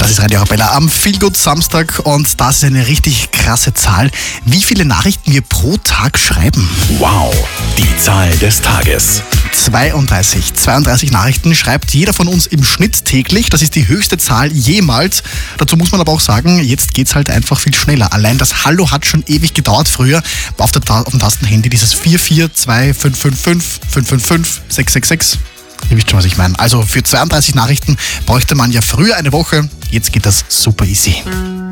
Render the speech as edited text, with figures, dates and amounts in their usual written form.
Das ist Radio Arabella am Feelgood Samstag und das ist eine richtig krasse Zahl, wie viele Nachrichten wir pro Tag schreiben. Wow, die Zahl des Tages. 32 Nachrichten schreibt jeder von uns im Schnitt täglich. Das ist die höchste Zahl jemals. Dazu muss man aber auch sagen, jetzt geht's halt einfach viel schneller. Allein das Hallo hat schon ewig gedauert. Früher war auf dem Tastenhandy dieses 4425555 555 666. Ihr wisst schon, was ich meine. Also für 32 Nachrichten bräuchte man ja früher eine Woche. Jetzt geht das super easy.